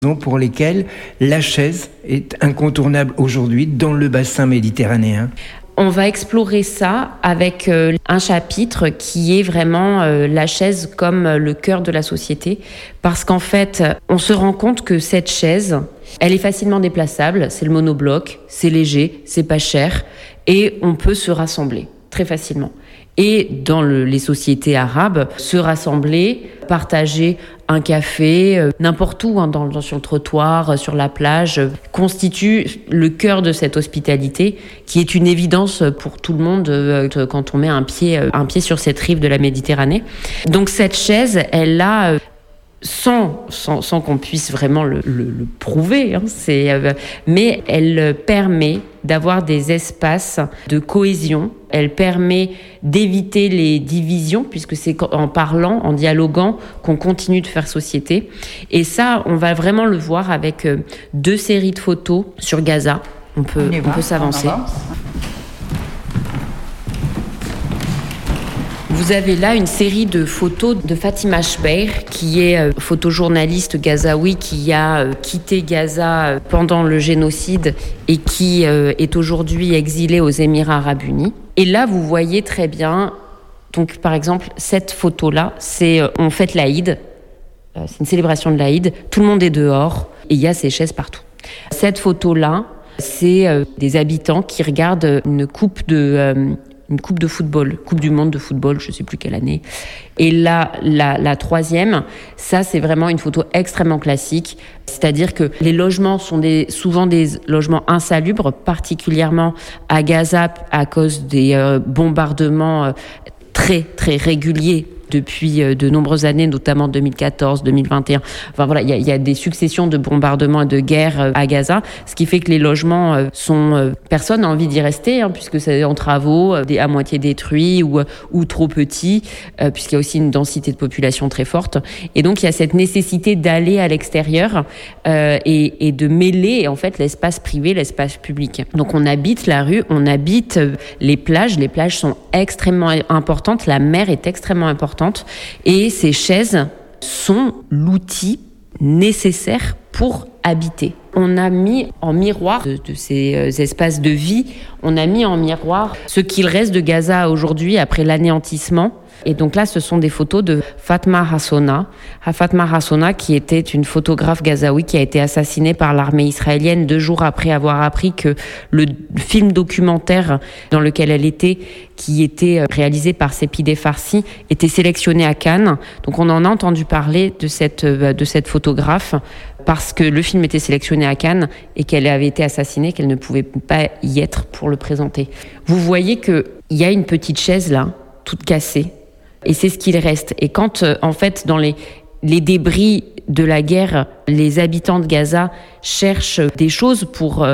pour lesquelles la chaise est incontournable aujourd'hui dans le bassin méditerranéen. On va explorer ça avec un chapitre qui est vraiment la chaise comme le cœur de la société. Parce qu'en fait, on se rend compte que cette chaise, elle est facilement déplaçable. C'est le monobloc, c'est léger, c'est pas cher. Et on peut se rassembler très facilement. Et dans les sociétés arabes, se rassembler, partager un café, n'importe où, sur le trottoir, sur la plage, constitue le cœur de cette hospitalité qui est une évidence pour tout le monde quand on met un pied sur cette rive de la Méditerranée. Donc cette chaise, elle a... Sans qu'on puisse vraiment le prouver, mais elle permet d'avoir des espaces de cohésion. Elle permet d'éviter les divisions, puisque c'est en parlant, en dialoguant, qu'on continue de faire société. Et ça, on va vraiment le voir avec 2 séries de photos sur Gaza. On peut s'avancer. Vous avez là une série de photos de Fatima Chbeir, qui est photojournaliste gazaoui qui a quitté Gaza pendant le génocide et qui est aujourd'hui exilée aux Émirats Arabes Unis. Et là, vous voyez très bien, donc par exemple, cette photo-là, on fête l'Aïd, c'est une célébration de l'Aïd, tout le monde est dehors et il y a ces chaises partout. Cette photo-là, c'est des habitants qui regardent une coupe de football, Coupe du monde de football, je ne sais plus quelle année. Et là, la troisième, ça c'est vraiment une photo extrêmement classique, c'est-à-dire que les logements sont souvent des logements insalubres, particulièrement à Gaza à cause des bombardements très très réguliers depuis de nombreuses années, notamment 2014, 2021. Enfin voilà, il y a des successions de bombardements et de guerres à Gaza, ce qui fait que les logements personne n'a envie d'y rester, puisque c'est en travaux, à moitié détruits ou trop petits, puisqu'il y a aussi une densité de population très forte. Et donc il y a cette nécessité d'aller à l'extérieur et de mêler en fait l'espace privé, l'espace public. Donc on habite la rue, on habite les plages. Les plages sont extrêmement importantes, la mer est extrêmement importante. Et ces chaises sont l'outil nécessaire pour habiter. On a mis en miroir de ces espaces de vie, on a mis en miroir ce qu'il reste de Gaza aujourd'hui après l'anéantissement. Et donc là, ce sont des photos de Fatma Hassouna. Fatma Hassouna, qui était une photographe gazaoui qui a été assassinée par l'armée israélienne 2 jours après avoir appris que le film documentaire dans lequel elle était, qui était réalisé par Sepideh Farsi, était sélectionné à Cannes. Donc on en a entendu parler de cette photographe parce que le film était sélectionné à Cannes et qu'elle avait été assassinée, qu'elle ne pouvait pas y être pour le présenter. Vous voyez qu'il y a une petite chaise là, toute cassée. Et c'est ce qu'il reste. Et quand, en fait, dans les débris de la guerre, les habitants de Gaza cherchent des choses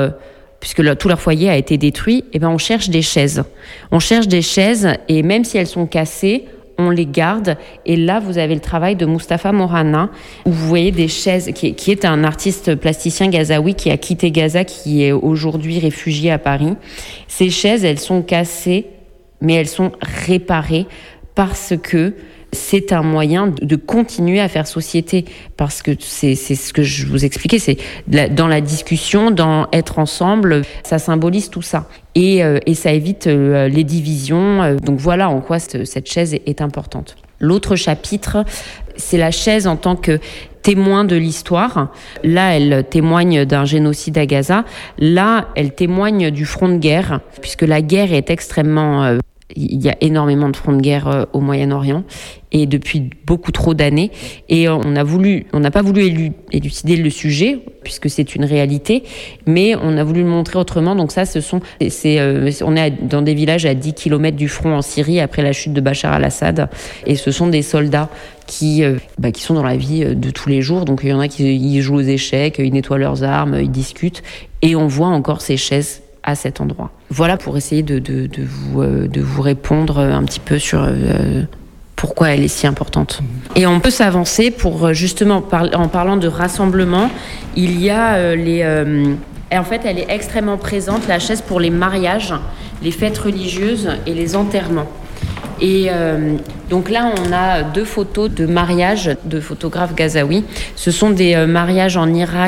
puisque tout leur foyer a été détruit, on cherche des chaises. On cherche des chaises et même si elles sont cassées, on les garde. Et là, vous avez le travail de Mustapha Morana, où vous voyez des chaises, qui est un artiste plasticien gazaoui qui a quitté Gaza, qui est aujourd'hui réfugié à Paris. Ces chaises, elles sont cassées, mais elles sont réparées parce que c'est un moyen de continuer à faire société. Parce que c'est ce que je vous expliquais, c'est dans la discussion, dans être ensemble, ça symbolise tout ça. Et ça évite les divisions. Donc voilà en quoi cette chaise est importante. L'autre chapitre, c'est la chaise en tant que témoin de l'histoire. Là, elle témoigne d'un génocide à Gaza. Là, elle témoigne du front de guerre, puisque la guerre est extrêmement... Il y a énormément de fronts de guerre au Moyen-Orient et depuis beaucoup trop d'années. Et on n'a pas voulu élucider le sujet puisque c'est une réalité, mais on a voulu le montrer autrement. Donc ça, on est dans des villages à 10 km du front en Syrie après la chute de Bachar al-Assad. Et ce sont des soldats qui sont dans la vie de tous les jours. Donc il y en a qui jouent aux échecs, ils nettoient leurs armes, ils discutent. Et on voit encore ces chaises à cet endroit. Voilà pour essayer de vous répondre un petit peu sur pourquoi elle est si importante. Et on peut s'avancer pour justement, en parlant de rassemblement, il y a en fait, elle est extrêmement présente, la chaise, pour les mariages, les fêtes religieuses et les enterrements. Et donc là, on a 2 photos de mariage de photographes gazaouis. Ce sont des mariages en Irak